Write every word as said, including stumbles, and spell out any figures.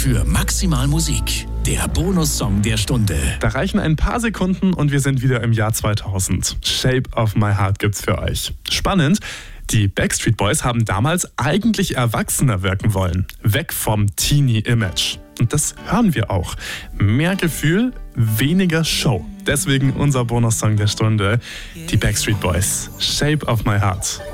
für Maximal Musik. Der Bonussong der Stunde. Da reichen ein paar Sekunden und wir sind wieder im Jahr zweitausend. Shape of My Heart gibt's für euch. Spannend, die Backstreet Boys haben damals eigentlich erwachsener wirken wollen. Weg vom Teenie-Image. Und das hören wir auch. Mehr Gefühl, weniger Show. Deswegen unser Bonussong der Stunde. Die Backstreet Boys. Shape of My Heart.